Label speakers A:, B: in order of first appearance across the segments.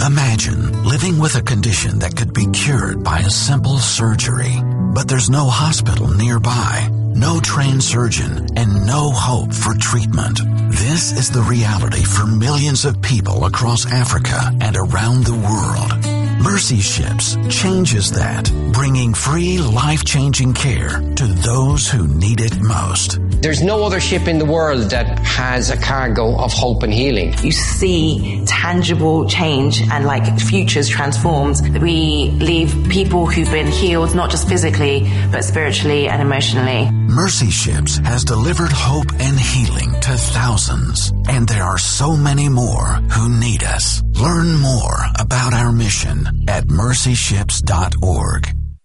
A: Imagine living with a condition that could be cured by a simple surgery, but there's no hospital nearby, no trained surgeon, and no hope for treatment. This is the reality for millions of people across Africa and around the world. Mercy Ships changes that, bringing free, life-changing care to those who need it most.
B: There's no other ship in the world that has a cargo of hope and healing.
C: You see tangible change and futures transformed. We leave people who've been healed, not just physically, but spiritually and emotionally.
A: Mercy Ships has delivered hope and healing to thousands, and there are so many more who need us. Learn more about our mission at mercyships.org.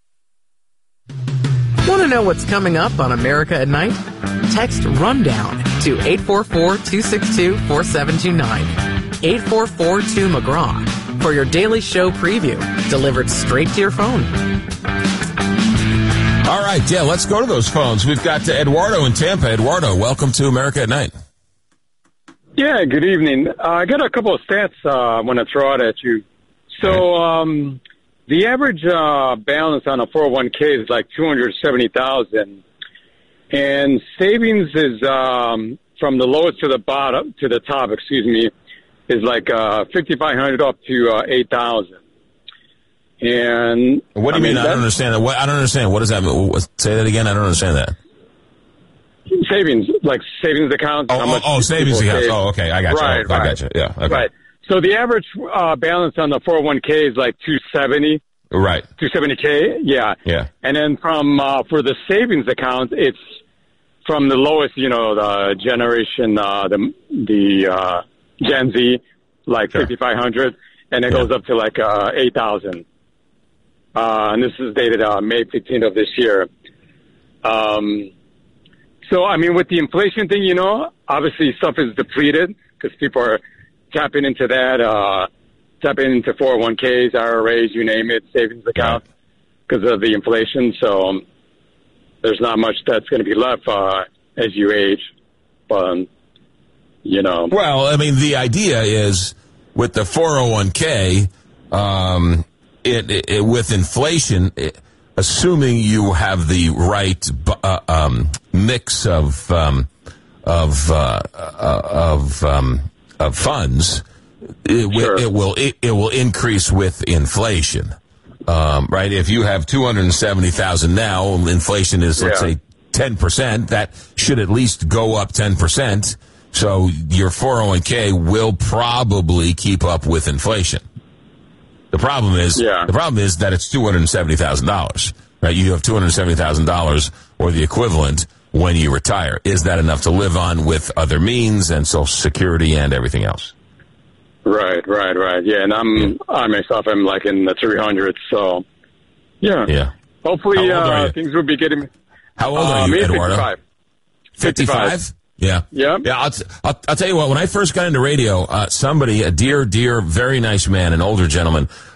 D: Want to know what's coming up on America at Night? Text RUNDOWN to 844-262-4729. 844-2McGraw for your daily show preview, delivered straight to your phone.
E: All right, let's go to those phones. We've got Eduardo in Tampa. Eduardo, welcome to America at Night.
F: Yeah, good evening. I got a couple of stats I want to throw out at you. So the average balance on a 401k is like $270,000, and savings is from the lowest to the bottom to the top. Is like $5,500 up to $8,000. And
E: what do you mean? I don't understand that. I don't understand. What does that mean? Say that again. I don't understand that.
F: Savings, like savings accounts.
E: Savings accounts. Oh, okay. I got you.
F: Right,
E: I got you. Yeah. Okay.
F: Right. So the average balance on the 401k is like $270.
E: Right.
F: $270K. Yeah.
E: Yeah.
F: And then for the savings account, it's from the lowest, the generation, the Gen Z, like 5,500, and it goes up to like 8,000. And this is dated May 15th of this year. So, I mean, with the inflation thing, obviously stuff is depleted because people are tapping into that, tapping into 401ks, IRAs, you name it, savings accounts because of the inflation. So there's not much that's going to be left as you age. But,
E: Well, I mean, the idea is with the 401k, with inflation, assuming you have the right mix of funds, it will increase with inflation, right? If you have $270,000 now, inflation is let's say 10%. That should at least go up 10%. So your 401k will probably keep up with inflation. The problem is that it's $270,000, right? You have $270,000 or the equivalent when you retire. Is that enough to live on with other means and Social Security and everything else?
F: Right. Yeah, and I myself am like in the 300s, so yeah. Hopefully things will be getting.
E: How old are you, Eduardo?
F: 55.
E: Yeah. I'll tell you what. When I first got into radio, somebody, a dear, very nice man, an older gentleman,